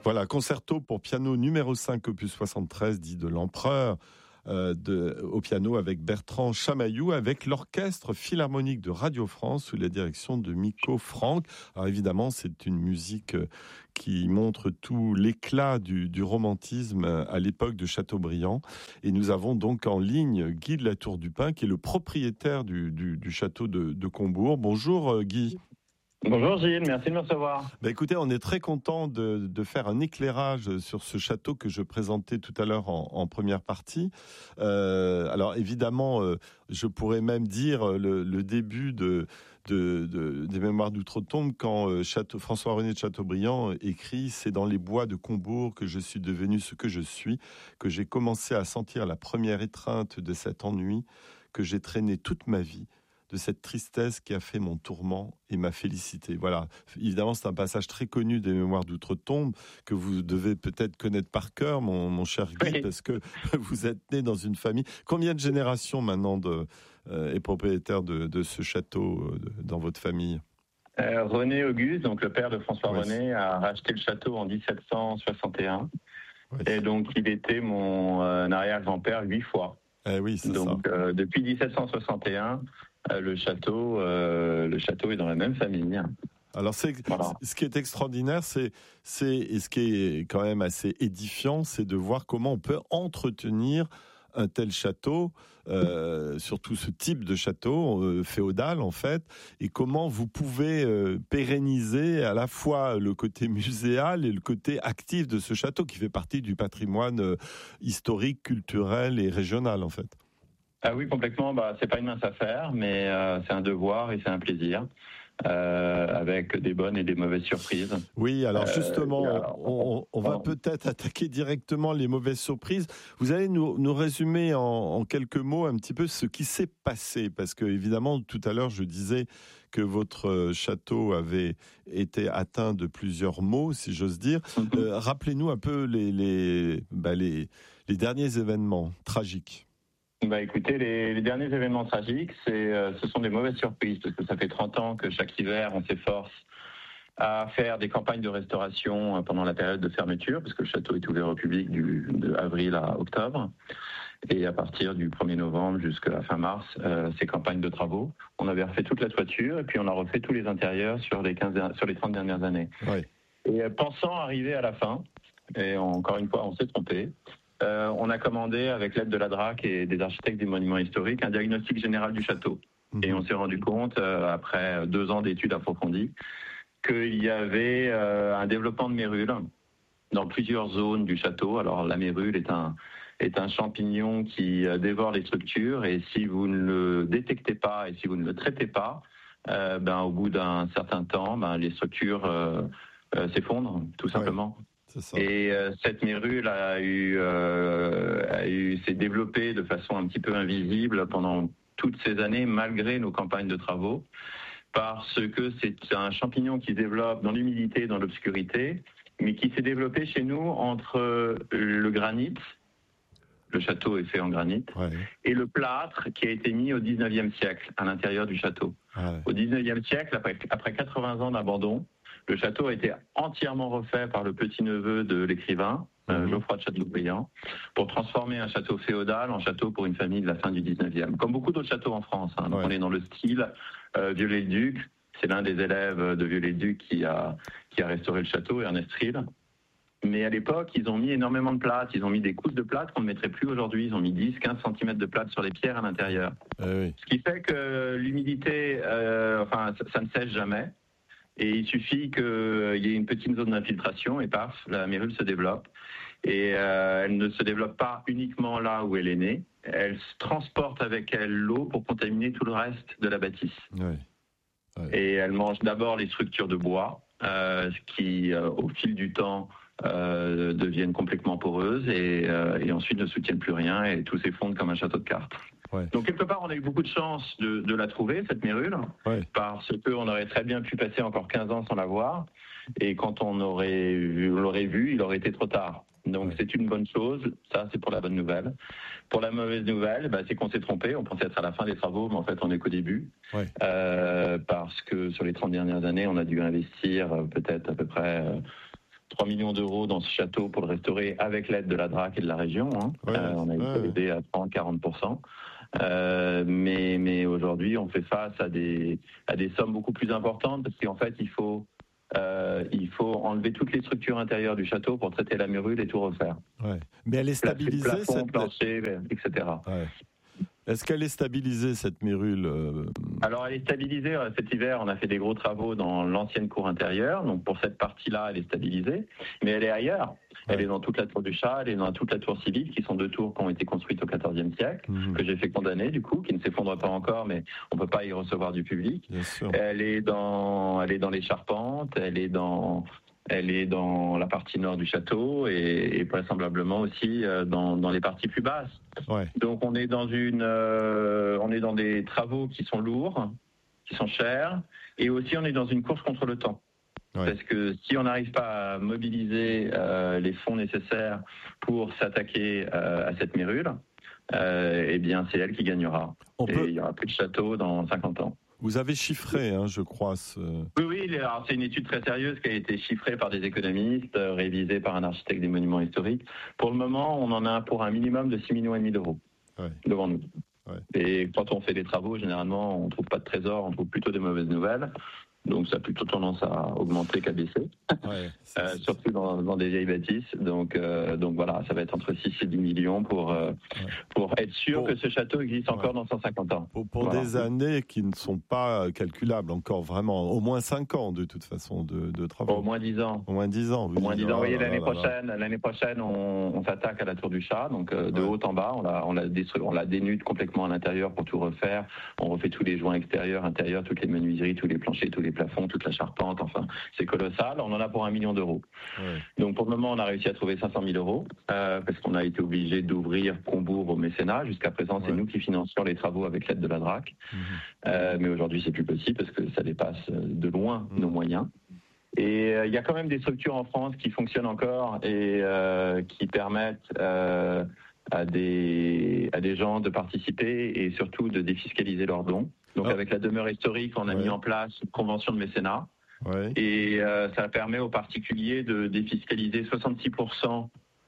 Voilà, concerto pour piano numéro 5, opus 73, dit de l'empereur, au piano avec Bertrand Chamaillou, avec l'orchestre philharmonique de Radio France sous la direction de Miko Franck. Alors évidemment, c'est une musique qui montre tout l'éclat du romantisme à l'époque de Chateaubriand. Et nous avons donc en ligne Guy de la Tour du Pin, qui est le propriétaire du château de Combourg. Bonjour Guy. Bonjour Gilles, merci de me recevoir. Écoutez, on est très content de faire un éclairage sur ce château que je présentais tout à l'heure en première partie. Alors évidemment, je pourrais même dire le début des Mémoires d'Outre-Tombe quand François-René de Chateaubriand écrit « C'est dans les bois de Combourg que je suis devenu ce que je suis, que j'ai commencé à sentir la première étreinte de cet ennui, que j'ai traîné toute ma vie. » de cette tristesse qui a fait mon tourment et ma félicité. Voilà. Évidemment, c'est un passage très connu des Mémoires d'Outre-Tombe que vous devez peut-être connaître par cœur, mon cher Guy, parce que vous êtes né dans une famille. Combien de générations maintenant est propriétaire de ce château dans votre famille ? René Auguste, donc le père de François René, a racheté le château en 1761. Ouais. Et donc, il était mon arrière-grand-père 8 fois. Oui, c'est donc, ça. Depuis 1761, le château est dans la même famille. Alors ce qui est extraordinaire, et ce qui est quand même assez édifiant, c'est de voir comment on peut entretenir un tel château, surtout ce type de château féodal en fait, et comment vous pouvez pérenniser à la fois le côté muséal et le côté actif de ce château qui fait partie du patrimoine historique, culturel et régional en fait. Ah oui, complètement. C'est pas une mince affaire, mais c'est un devoir et c'est un plaisir, avec des bonnes et des mauvaises surprises. Oui, alors justement, on va peut-être attaquer directement les mauvaises surprises. Vous allez nous résumer en quelques mots un petit peu ce qui s'est passé, parce que évidemment, tout à l'heure, je disais que votre château avait été atteint de plusieurs maux, si j'ose dire. Rappelez-nous un peu les derniers événements tragiques. Écoutez, les derniers événements tragiques, ce sont des mauvaises surprises, parce que ça fait 30 ans que chaque hiver, on s'efforce à faire des campagnes de restauration pendant la période de fermeture, parce que le château est ouvert au public de avril à octobre. Et à partir du 1er novembre jusqu'à la fin mars, ces campagnes de travaux. On avait refait toute la toiture, et puis on a refait tous les intérieurs sur les 30 dernières années. Oui. Et pensant arriver à la fin, et encore une fois, on s'est trompé, on a commandé, avec l'aide de la DRAC et des architectes des monuments historiques, un diagnostic général du château. Et on s'est rendu compte, après 2 ans d'études approfondies, qu'il y avait un développement de mérules dans plusieurs zones du château. Alors la mérule est un champignon qui dévore les structures, et si vous ne le détectez pas et si vous ne le traitez pas, au bout d'un certain temps, les structures s'effondrent, tout simplement. Oui. Et cette mérule s'est développée de façon un petit peu invisible pendant toutes ces années, malgré nos campagnes de travaux, parce que c'est un champignon qui se développe dans l'humidité, dans l'obscurité, mais qui s'est développé chez nous entre le granit, le château est fait en granit, et le plâtre qui a été mis au 19e siècle à l'intérieur du château. Au 19e siècle, après 80 ans d'abandon, le château a été entièrement refait par le petit-neveu de l'écrivain, Geoffroy de Chateaubriand, pour transformer un château féodal en château pour une famille de la fin du 19e. Comme beaucoup d'autres châteaux en France. Donc on est dans le style Viollet-le-Duc. C'est l'un des élèves de Viollet-le-Duc qui a restauré le château, Ernest Rille. Mais à l'époque, ils ont mis énormément de plâtre. Ils ont mis des cousses de plâtre qu'on ne mettrait plus aujourd'hui. Ils ont mis 10-15 cm de plâtre sur les pierres à l'intérieur. Oui. Ce qui fait que l'humidité, ça ne sèche jamais. Et il suffit qu'il y ait une petite zone d'infiltration et paf, la mérule se développe. Et elle ne se développe pas uniquement là où elle est née. Elle transporte avec elle l'eau pour contaminer tout le reste de la bâtisse. Oui. Et elle mange d'abord les structures de bois, qui, au fil du temps, deviennent complètement poreuses et ensuite ne soutiennent plus rien et tout s'effondre comme un château de cartes. Ouais. Donc quelque part, on a eu beaucoup de chance de la trouver, cette mérule, parce qu'on aurait très bien pu passer encore 15 ans sans la voir, et quand on l'aurait vu, il aurait été trop tard. Donc c'est une bonne chose, ça c'est pour la bonne nouvelle. Pour la mauvaise nouvelle, c'est qu'on s'est trompé, on pensait être à la fin des travaux, mais en fait on n'est qu'au début, parce que sur les 30 dernières années, on a dû investir peut-être à peu près 3 millions d'euros dans ce château pour le restaurer avec l'aide de la DRAC et de la région. On a été aidé à 30-40%. Mais aujourd'hui, on fait face à des sommes beaucoup plus importantes parce qu'en fait, il faut enlever toutes les structures intérieures du château pour traiter la murule et tout refaire. Ouais. Mais elle est stabilisée, plafond, plancher, etc. Ouais. Est-ce qu'elle est stabilisée, cette mérule Alors, elle est stabilisée. Cet hiver, on a fait des gros travaux dans l'ancienne cour intérieure. Donc, pour cette partie-là, elle est stabilisée. Mais elle est ailleurs. Elle est dans toute la tour du Chat, elle est dans toute la tour civile, qui sont 2 tours qui ont été construites au XIVe siècle, que j'ai fait condamner, du coup, qui ne s'effondrent pas encore, mais on ne peut pas y recevoir du public. Elle est dans les charpentes, elle est dans la partie nord du château et vraisemblablement aussi dans les parties plus basses. Ouais. Donc on est dans des travaux qui sont lourds, qui sont chers, et aussi on est dans une course contre le temps. Ouais. Parce que si on n'arrive pas à mobiliser les fonds nécessaires pour s'attaquer à cette mérule, eh bien c'est elle qui gagnera. Il n'y aura plus de château dans 50 ans. Vous avez chiffré, je crois. Oui, alors c'est une étude très sérieuse qui a été chiffrée par des économistes, révisée par un architecte des monuments historiques. Pour le moment, on en a pour un minimum de 6,5 millions d'euros devant nous. Ouais. Et quand on fait des travaux, généralement, on ne trouve pas de trésor, on trouve plutôt des mauvaises nouvelles. Donc ça a plutôt tendance à augmenter qu'à baisser, surtout dans des vieilles bâtisses. Donc voilà, ça va être entre 6 et 10 millions pour être sûr que ce château existe encore dans 150 ans. Pour des années qui ne sont pas calculables encore vraiment, au moins 5 ans de toute façon de travaux. Au moins 10 ans. Au moins 10 ans. Oui. Au moins 10 ans. Vous voyez, l'année prochaine, on s'attaque à la tour du Chat, donc de haut en bas, on la dénude complètement à l'intérieur pour tout refaire. On refait tous les joints extérieurs, intérieurs, toutes les menuiseries, tous les planchers, tous les plafonds, toute la charpente, enfin, c'est colossal. On en a pour 1 million d'euros. Ouais. Donc, pour le moment, on a réussi à trouver 500 000 euros, parce qu'on a été obligé d'ouvrir Combourg au mécénat. Jusqu'à présent, c'est nous qui financions les travaux avec l'aide de la DRAC. Mais aujourd'hui, c'est plus possible parce que ça dépasse de loin nos moyens. Et il y a quand même des structures en France qui fonctionnent encore et qui permettent à des gens de participer et surtout de défiscaliser leurs dons. Donc avec la demeure historique, on a mis en place une convention de mécénat et ça permet aux particuliers de défiscaliser 66%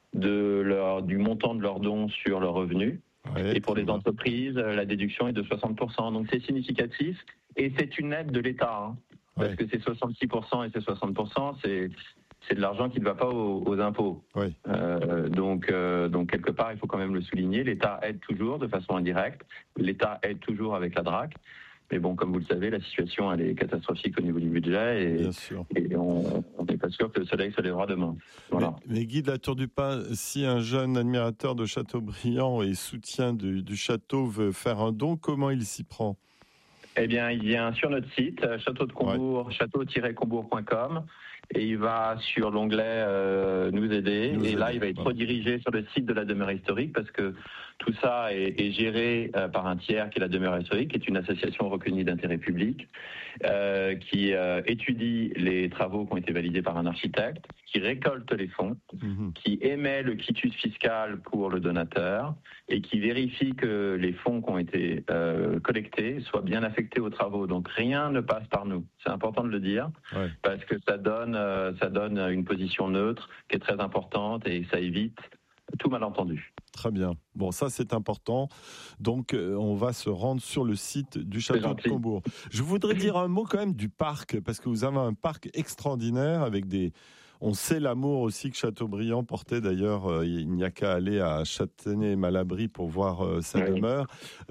du montant de leurs dons sur leurs revenus. Et pour les entreprises, la déduction est de 60%. Donc c'est significatif et c'est une aide de l'État. Parce que ces 66% et ces 60%, c'est de l'argent qui ne va pas aux impôts. Donc quelque part, il faut quand même le souligner. L'État aide toujours de façon indirecte. L'État aide toujours avec la DRAC. Mais bon, comme vous le savez, la situation elle est catastrophique au niveau du budget et on n'est pas sûr que le soleil se lèvera demain. Voilà. Mais Guy de la Tour du Pin, si un jeune admirateur de Chateaubriand et soutien du château veut faire un don, comment il s'y prend ? Eh bien, il vient sur notre site, château de Combourg, château-combourg.com. Et il va sur l'onglet Nous aider. Et là, il va être redirigé sur le site de la demeure historique parce que tout ça est géré par un tiers qui est la demeure historique, qui est une association reconnue d'intérêt public, qui étudie les travaux qui ont été validés par un architecte, qui récolte les fonds, qui émet le quitus fiscal pour le donateur et qui vérifie que les fonds qui ont été collectés soient bien affectés aux travaux. Donc rien ne passe par nous. C'est important de le dire parce que ça donne une position neutre qui est très importante et ça évite tout malentendu. Très bien. Bon, ça c'est important. Donc, on va se rendre sur le site du château de Combourg. Je voudrais dire un mot quand même du parc, parce que vous avez un parc extraordinaire avec on sait l'amour aussi que Chateaubriand portait. D'ailleurs, il n'y a qu'à aller à Châtenay-Malabry pour voir sa demeure.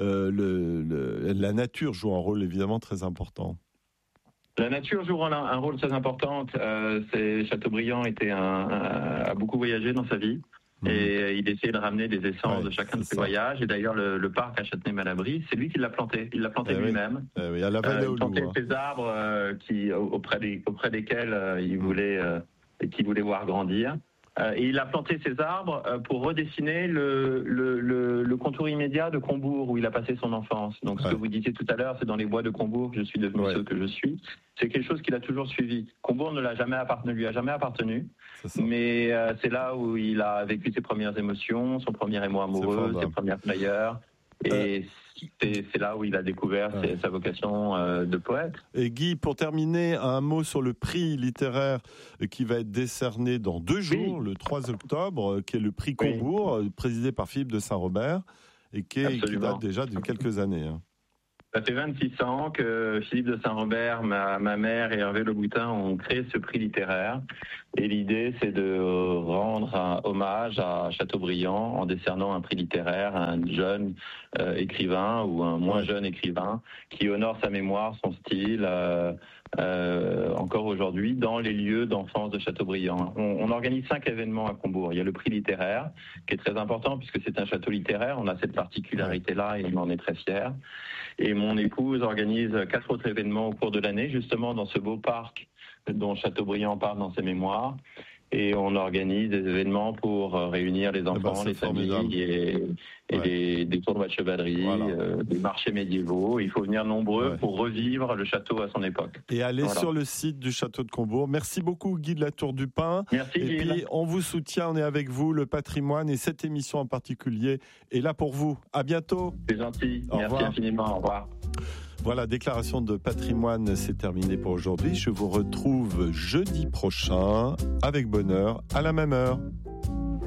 La nature joue un rôle évidemment très important. La nature joue un rôle très important. Chateaubriand a beaucoup voyagé dans sa vie. Et il essayait de ramener des essences de chacun de ses voyages. Et d'ailleurs, le parc à Châtenay-Malabry, c'est lui qui l'a planté. Il l'a planté lui-même. À la vallée au planté ces arbres auprès desquels il voulait voir grandir. Et il a planté ces arbres pour redessiner le contour immédiat de Combourg, où il a passé son enfance. Donc ce que vous disiez tout à l'heure, c'est dans les bois de Combourg que je suis devenu ce que je suis. C'est quelque chose qu'il a toujours suivi. Combourg ne lui a jamais appartenu. Mais c'est là où il a vécu ses premières émotions, son premier émoi amoureux, ses premières frayeurs. Et c'est là où il a découvert sa vocation de poète. Et Guy, pour terminer, un mot sur le prix littéraire qui va être décerné dans 2 jours, le 3 octobre, qui est le prix Combourg, présidé par Philippe de Saint-Robert, et qui date déjà de quelques années. Ça fait 26 ans que Philippe de Saint-Robert, ma mère et Hervé Le Boutin ont créé ce prix littéraire. Et l'idée, c'est de rendre un hommage à Chateaubriand en décernant un prix littéraire à un jeune écrivain ou un moins jeune écrivain qui honore sa mémoire, son style, encore aujourd'hui, dans les lieux d'enfance de Chateaubriand. On organise 5 événements à Combourg. Il y a le prix littéraire, qui est très important puisque c'est un château littéraire. On a cette particularité-là et on en est très fiers. Et mon épouse organise 4 autres événements au cours de l'année, justement dans ce beau parc dont Chateaubriand parle dans ses mémoires. Et on organise des événements pour réunir les enfants, les familles et des tournois de chevalerie, des marchés médiévaux. Il faut venir nombreux pour revivre le château à son époque. Et aller sur le site du château de Combourg. Merci beaucoup Guy de la Tour du Pin. Merci Guy. Et puis on vous soutient, on est avec vous, le patrimoine et cette émission en particulier est là pour vous. À bientôt. C'est gentil. Merci infiniment. Au revoir. Voilà, déclaration de patrimoine, c'est terminé pour aujourd'hui. Je vous retrouve jeudi prochain, avec bonheur, à la même heure.